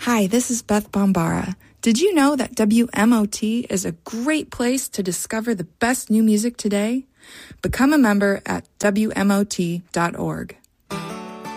Hi, this is Beth Bombara. Did you know that WMOT is a great place to discover the best new music today? Become a member at WMOT.org.